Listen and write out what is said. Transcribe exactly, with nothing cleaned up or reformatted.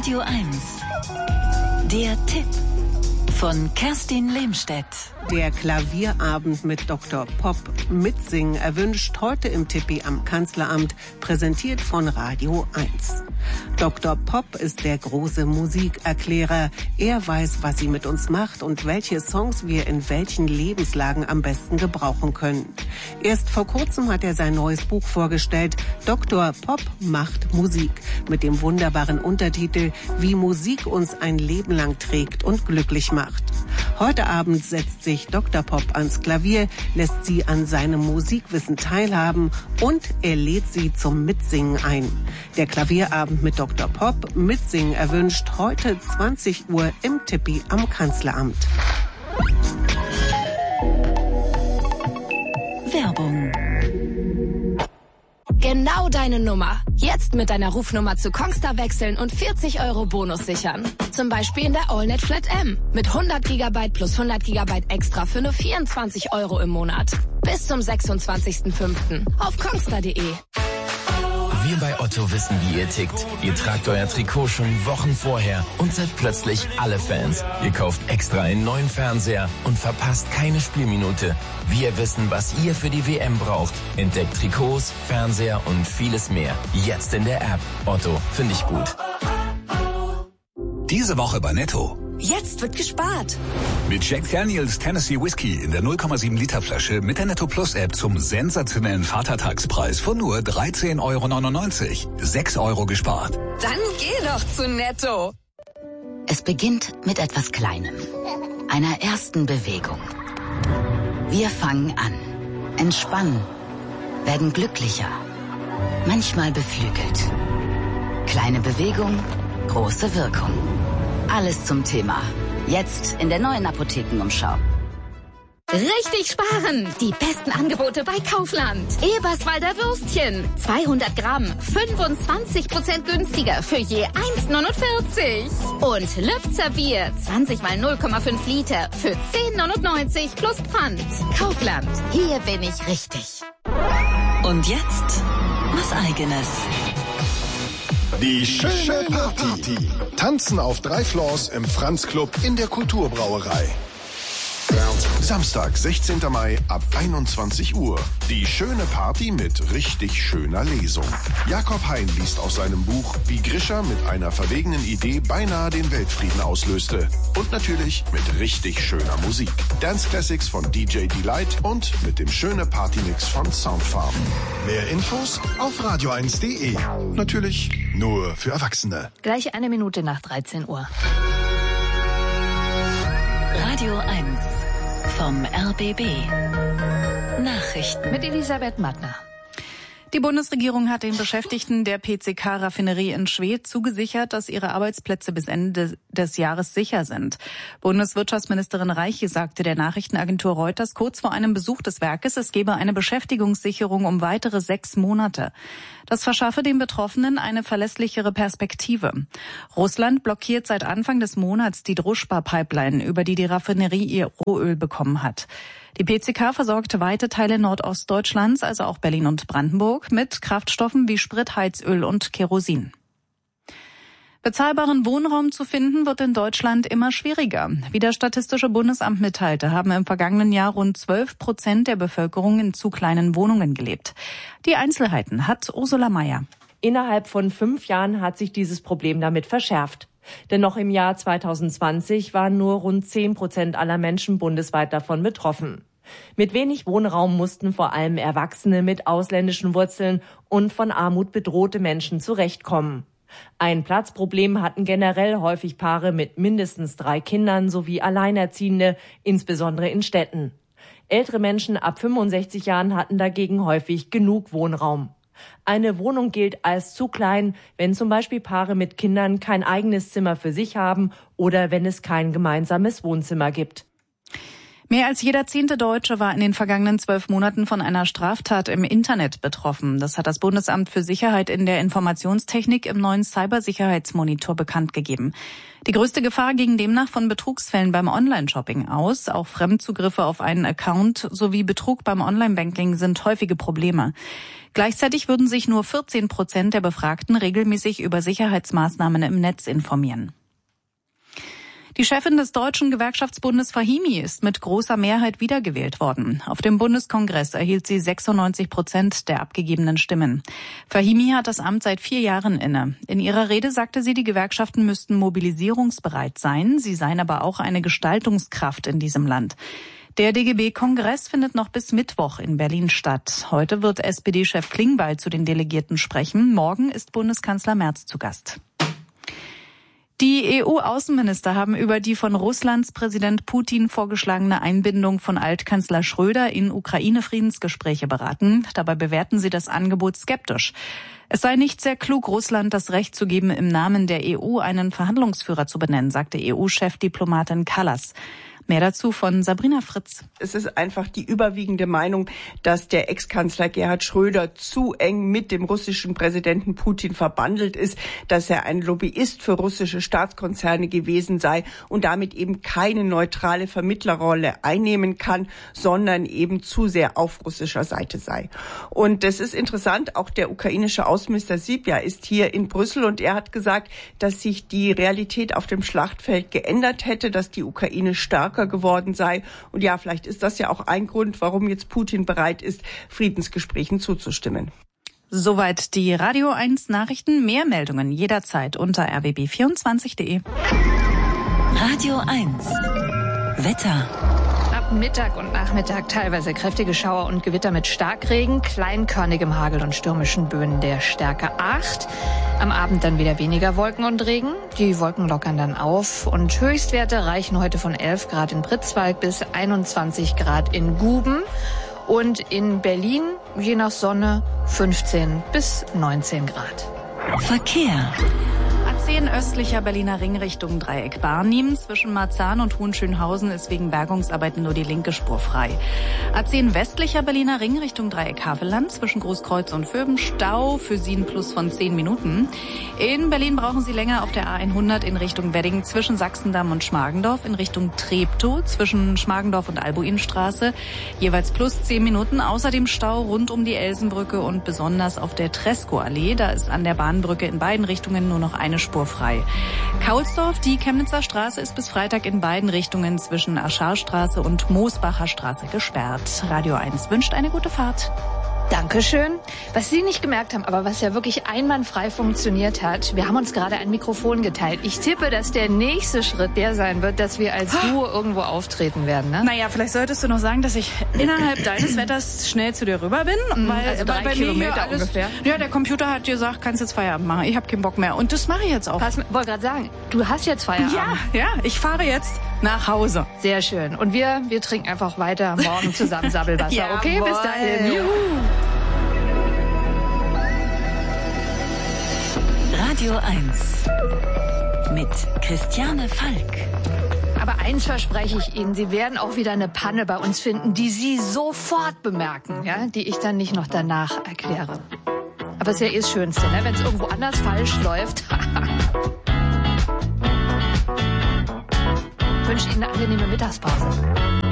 Radio eins. Der Tipp von Kerstin Lehmstedt. Der Klavierabend mit Doktor Pop mitsingen erwünscht, heute im Tippi am Kanzleramt, präsentiert von Radio eins. Doktor Pop ist der große Musikerklärer. Er weiß, was sie mit uns macht und welche Songs wir in welchen Lebenslagen am besten gebrauchen können. Erst vor kurzem hat er sein neues Buch vorgestellt, Doktor Pop macht Musik, mit dem wunderbaren Untertitel Wie Musik uns ein Leben lang trägt und glücklich macht. Heute Abend setzt sich Doktor Pop ans Klavier, lässt sie an seinem Musikwissen teilhaben und er lädt sie zum Mitsingen ein. Der Klavierabend mit Doktor Pop, Mitsingen erwünscht, heute zwanzig Uhr im Tippi am Kanzleramt. Werbung. Genau deine Nummer. Jetzt mit deiner Rufnummer zu Kongstar wechseln und vierzig Euro Bonus sichern. Zum Beispiel in der AllNet Flat M mit hundert Gigabyte plus hundert Gigabyte extra für nur vierundzwanzig Euro im Monat. Bis zum sechsundzwanzigsten fünften auf kongstar punkt de. Wir bei Otto wissen, wie ihr tickt. Ihr tragt euer Trikot schon Wochen vorher und seid plötzlich alle Fans. Ihr kauft extra einen neuen Fernseher und verpasst keine Spielminute. Wir wissen, was ihr für die W M braucht. Entdeckt Trikots, Fernseher und vieles mehr. Jetzt in der App. Otto, finde ich gut. Diese Woche bei Netto. Jetzt wird gespart. Mit Jack Daniels Tennessee Whiskey in der null Komma sieben Liter Flasche mit der Netto Plus App zum sensationellen Vatertagspreis von nur dreizehn Euro neunundneunzig. sechs Euro gespart. Dann geh doch zu Netto. Es beginnt mit etwas Kleinem. Einer ersten Bewegung. Wir fangen an, entspannen, werden glücklicher, manchmal beflügelt. Kleine Bewegung, große Wirkung. Alles zum Thema. Jetzt in der neuen Apothekenumschau. Richtig sparen! Die besten Angebote bei Kaufland. Eberswalder Würstchen. zweihundert Gramm. fünfundzwanzig Prozent günstiger für je eins neunundvierzig. Und Lübzer Bier. zwanzig mal null Komma fünf Liter für zehn neunundneunzig plus Pfand. Kaufland. Hier bin ich richtig. Und jetzt was Eigenes. Die schöne Party. Tanzen auf drei Floors im Franz Club in der Kulturbrauerei. Samstag, sechzehnten Mai ab einundzwanzig Uhr. Die schöne Party mit richtig schöner Lesung. Jakob Hein liest aus seinem Buch, wie Grisha mit einer verwegenen Idee beinahe den Weltfrieden auslöste. Und natürlich mit richtig schöner Musik. Dance Classics von D J Delight und mit dem schöne Partymix von Soundfarm. Mehr Infos auf radio eins punkt de. Natürlich nur für Erwachsene. Gleich eine Minute nach dreizehn Uhr. Radio eins vom R B B. Nachrichten Mit Elisabeth Mattner. Die Bundesregierung hat den Beschäftigten der P C K-Raffinerie in Schwedt zugesichert, dass ihre Arbeitsplätze bis Ende des Jahres sicher sind. Bundeswirtschaftsministerin Reiche sagte der Nachrichtenagentur Reuters kurz vor einem Besuch des Werkes, es gebe eine Beschäftigungssicherung um weitere sechs Monate. Das verschaffe den Betroffenen eine verlässlichere Perspektive. Russland blockiert seit Anfang des Monats die Druschba-Pipeline, über die die Raffinerie ihr Rohöl bekommen hat. Die P C K versorgt weite Teile Nordostdeutschlands, also auch Berlin und Brandenburg, mit Kraftstoffen wie Sprit, Heizöl und Kerosin. Bezahlbaren Wohnraum zu finden wird in Deutschland immer schwieriger. Wie das Statistische Bundesamt mitteilte, haben im vergangenen Jahr rund zwölf Prozent der Bevölkerung in zu kleinen Wohnungen gelebt. Die Einzelheiten hat Ursula Mayer. Innerhalb von fünf Jahren hat sich dieses Problem damit verschärft. Denn noch im Jahr zweitausendzwanzig waren nur rund zehn Prozent aller Menschen bundesweit davon betroffen. Mit wenig Wohnraum mussten vor allem Erwachsene mit ausländischen Wurzeln und von Armut bedrohte Menschen zurechtkommen. Ein Platzproblem hatten generell häufig Paare mit mindestens drei Kindern sowie Alleinerziehende, insbesondere in Städten. Ältere Menschen ab fünfundsechzig Jahren hatten dagegen häufig genug Wohnraum. Eine Wohnung gilt als zu klein, wenn zum Beispiel Paare mit Kindern kein eigenes Zimmer für sich haben oder wenn es kein gemeinsames Wohnzimmer gibt. Mehr als jeder zehnte Deutsche war in den vergangenen zwölf Monaten von einer Straftat im Internet betroffen. Das hat das Bundesamt für Sicherheit in der Informationstechnik im neuen Cybersicherheitsmonitor bekannt gegeben. Die größte Gefahr ging demnach von Betrugsfällen beim Online-Shopping aus. Auch Fremdzugriffe auf einen Account sowie Betrug beim Online-Banking sind häufige Probleme. Gleichzeitig würden sich nur vierzehn Prozent der Befragten regelmäßig über Sicherheitsmaßnahmen im Netz informieren. Die Chefin des Deutschen Gewerkschaftsbundes Fahimi ist mit großer Mehrheit wiedergewählt worden. Auf dem Bundeskongress erhielt sie sechsundneunzig Prozent der abgegebenen Stimmen. Fahimi hat das Amt seit vier Jahren inne. In ihrer Rede sagte sie, die Gewerkschaften müssten mobilisierungsbereit sein. Sie seien aber auch eine Gestaltungskraft in diesem Land. Der D G B-Kongress findet noch bis Mittwoch in Berlin statt. Heute wird S P D-Chef Klingbeil zu den Delegierten sprechen. Morgen ist Bundeskanzler Merz zu Gast. Die E U-Außenminister haben über die von Russlands Präsident Putin vorgeschlagene Einbindung von Altkanzler Schröder in Ukraine-Friedensgespräche beraten. Dabei bewerten sie das Angebot skeptisch. Es sei nicht sehr klug, Russland das Recht zu geben, im Namen der E U einen Verhandlungsführer zu benennen, sagte E U-Chefdiplomatin Kallas. Mehr dazu von Sabrina Fritz. Es ist einfach die überwiegende Meinung, dass der Ex-Kanzler Gerhard Schröder zu eng mit dem russischen Präsidenten Putin verbandelt ist, dass er ein Lobbyist für russische Staatskonzerne gewesen sei und damit eben keine neutrale Vermittlerrolle einnehmen kann, sondern eben zu sehr auf russischer Seite sei. Und das ist interessant, auch der ukrainische Außenminister Sybiha ist hier in Brüssel und er hat gesagt, dass sich die Realität auf dem Schlachtfeld geändert hätte, dass die Ukraine stark geworden sei. Und ja, vielleicht ist das ja auch ein Grund, warum jetzt Putin bereit ist, Friedensgesprächen zuzustimmen. Soweit die Radio eins Nachrichten. Mehr Meldungen jederzeit unter r b b vierundzwanzig punkt d e. Radio eins Wetter. Ab Mittag und Nachmittag teilweise kräftige Schauer und Gewitter mit Starkregen, kleinkörnigem Hagel und stürmischen Böen der Stärke acht. Am Abend dann wieder weniger Wolken und Regen. Die Wolken lockern dann auf und Höchstwerte reichen heute von elf Grad in Pritzwalk bis einundzwanzig Grad in Guben. Und in Berlin, je nach Sonne, fünfzehn bis neunzehn Grad. Verkehr. A zehn östlicher Berliner Ring Richtung Dreieck Barnim. Zwischen Marzahn und Hohenschönhausen ist wegen Bergungsarbeiten nur die linke Spur frei. A zehn westlicher Berliner Ring Richtung Dreieck Havelland. Zwischen Großkreuz und Vöben Stau. Für Sie ein Plus von zehn Minuten. In Berlin brauchen Sie länger auf der A hundert in Richtung Wedding. Zwischen Sachsendamm und Schmargendorf in Richtung Treptow. Zwischen Schmargendorf und Albuinstraße. Jeweils plus zehn Minuten. Außerdem Stau rund um die Elsenbrücke und besonders auf der Tresco-Allee. Da ist an der Bahnbrücke in beiden Richtungen nur noch eine Spur frei. Kaulsdorf, die Chemnitzer Straße ist bis Freitag in beiden Richtungen zwischen Ascharstraße und Moosbacher Straße gesperrt. Radio eins wünscht eine gute Fahrt. Dankeschön. Was Sie nicht gemerkt haben, aber was ja wirklich einwandfrei funktioniert hat, wir haben uns gerade ein Mikrofon geteilt. Ich tippe, dass der nächste Schritt der sein wird, dass wir als Duo irgendwo auftreten werden. Ne? Naja, vielleicht solltest du noch sagen, dass ich innerhalb deines Wetters schnell zu dir rüber bin. Weil, also drei weil bei Kilometer mir alles, ungefähr. Ja, der Computer hat gesagt, kannst jetzt Feierabend machen. Ich habe keinen Bock mehr. Und das mache ich jetzt auch. Ich wollte gerade sagen, du hast jetzt Feierabend. Ja, ja, ich fahre jetzt nach Hause. Sehr schön. Und wir, wir trinken einfach weiter morgen zusammen Sabbelwasser. Okay, bis dahin. Juhu. Radio eins mit Christiane Falk. Aber eins verspreche ich Ihnen, Sie werden auch wieder eine Panne bei uns finden, die Sie sofort bemerken, ja, die ich dann nicht noch danach erkläre. Aber es ist ja eh das Schönste, ne? Wenn es irgendwo anders falsch läuft. Ich wünsche Ihnen eine angenehme Mittagspause.